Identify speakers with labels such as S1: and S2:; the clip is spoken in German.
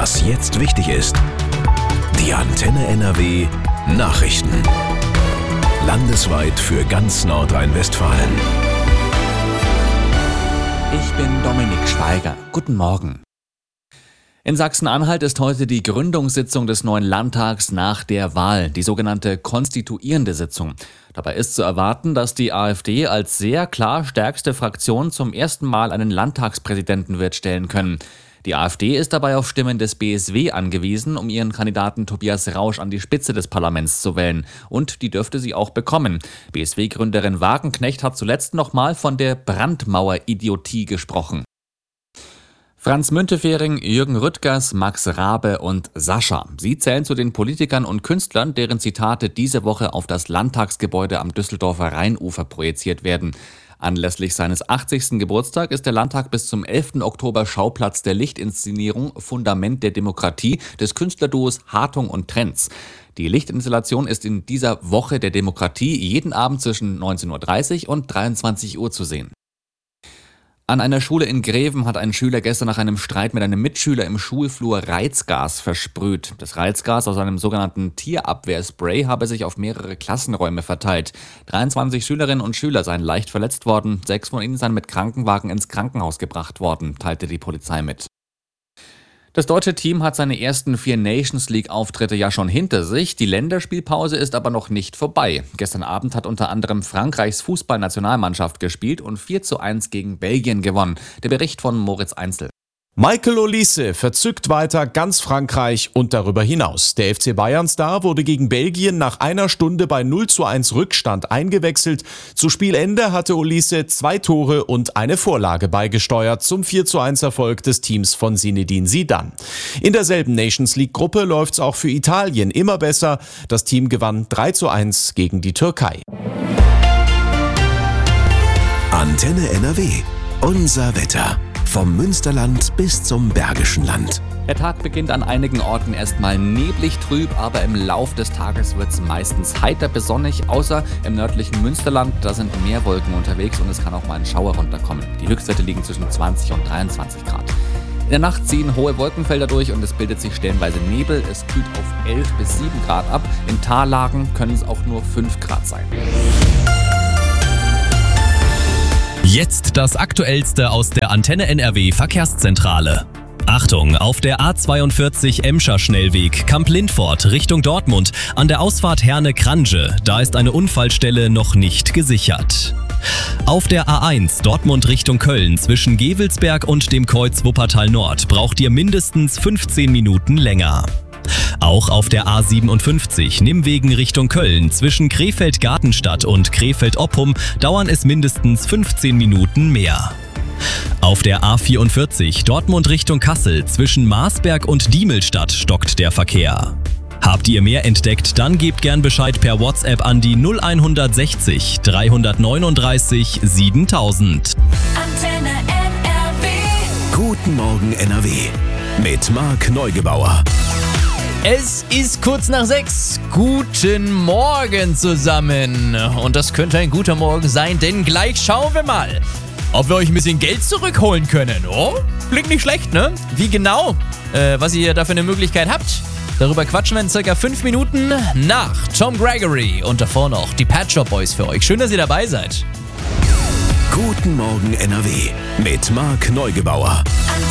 S1: Was jetzt wichtig ist. Die Antenne NRW Nachrichten. Landesweit für ganz Nordrhein-Westfalen.
S2: Ich bin Dominik Schweiger. Guten Morgen. In Sachsen-Anhalt ist heute die Gründungssitzung des neuen Landtags nach der Wahl, die sogenannte konstituierende Sitzung. Dabei ist zu erwarten, dass die AfD als sehr klar stärkste Fraktion zum ersten Mal einen Landtagspräsidenten wird stellen können. Die AfD ist dabei auf Stimmen des BSW angewiesen, um ihren Kandidaten Tobias Rausch an die Spitze des Parlaments zu wählen. Und die dürfte sie auch bekommen. BSW-Gründerin Wagenknecht hat zuletzt nochmal von der Brandmauer-Idiotie gesprochen. Franz Müntefering, Jürgen Rüttgers, Max Rabe und Sascha. Sie zählen zu den Politikern und Künstlern, deren Zitate diese Woche auf das Landtagsgebäude am Düsseldorfer Rheinufer projiziert werden. Anlässlich seines 80. Geburtstags ist der Landtag bis zum 11. Oktober Schauplatz der Lichtinszenierung Fundament der Demokratie des Künstlerduos Hartung und Trenz. Die Lichtinstallation ist in dieser Woche der Demokratie jeden Abend zwischen 19.30 Uhr und 23 Uhr zu sehen. An einer Schule in Greven hat ein Schüler gestern nach einem Streit mit einem Mitschüler im Schulflur Reizgas versprüht. Das Reizgas aus einem sogenannten Tierabwehrspray habe sich auf mehrere Klassenräume verteilt. 23 Schülerinnen und Schüler seien leicht verletzt worden. 6 von ihnen seien mit Krankenwagen ins Krankenhaus gebracht worden, teilte die Polizei mit. Das deutsche Team hat seine ersten 4 Nations-League-Auftritte ja schon hinter sich. Die Länderspielpause ist aber noch nicht vorbei. Gestern Abend hat unter anderem Frankreichs Fußballnationalmannschaft gespielt und 4:1 gegen Belgien gewonnen. Der Bericht von Moritz Einzel.
S3: Michael Olise verzückt weiter ganz Frankreich und darüber hinaus. Der FC Bayern-Star wurde gegen Belgien nach einer Stunde bei 0:1 Rückstand eingewechselt. Zu Spielende hatte Olise 2 Tore und eine Vorlage beigesteuert zum 4:1 Erfolg des Teams von Zinedine Zidane. In derselben Nations League-Gruppe läuft's auch für Italien immer besser. Das Team gewann 3:1 gegen die Türkei.
S1: Antenne NRW. Unser Wetter. Vom Münsterland bis zum Bergischen Land.
S2: Der Tag beginnt an einigen Orten erstmal neblig trüb, aber im Lauf des Tages wird es meistens heiter bis sonnig, außer im nördlichen Münsterland. Da sind mehr Wolken unterwegs und es kann auch mal ein Schauer runterkommen. Die Höchstwerte liegen zwischen 20 und 23 Grad. In der Nacht ziehen hohe Wolkenfelder durch und es bildet sich stellenweise Nebel. Es kühlt auf 11 bis 7 Grad ab. In Tallagen können es auch nur 5 Grad sein.
S4: Jetzt das Aktuellste aus der Antenne NRW Verkehrszentrale. Achtung, auf der A42 Emscher Schnellweg Kamp-Lindfort Richtung Dortmund an der Ausfahrt Herne-Krange, da ist eine Unfallstelle noch nicht gesichert. Auf der A1 Dortmund Richtung Köln zwischen Gevelsberg und dem Kreuz Wuppertal Nord braucht ihr mindestens 15 Minuten länger. Auch auf der A57 Nimwegen Richtung Köln zwischen Krefeld-Gartenstadt und Krefeld-Oppum dauern es mindestens 15 Minuten mehr. Auf der A44 Dortmund Richtung Kassel zwischen Marsberg und Diemelstadt stockt der Verkehr. Habt ihr mehr entdeckt, dann gebt gern Bescheid per WhatsApp an die 0160 339 7000.
S5: Antenne NRW.
S1: Guten Morgen NRW. Mit Marc Neugebauer.
S6: Es ist kurz nach 6. Guten Morgen zusammen. Und das könnte ein guter Morgen sein, denn gleich schauen wir mal, ob wir euch ein bisschen Geld zurückholen können. Oh, klingt nicht schlecht, ne? Wie genau? Was ihr da für eine Möglichkeit habt? Darüber quatschen wir in circa 5 Minuten nach Tom Gregory und davor noch die Pet Shop Boys für euch. Schön, dass ihr dabei seid.
S1: Guten Morgen NRW. Mit Marc Neugebauer.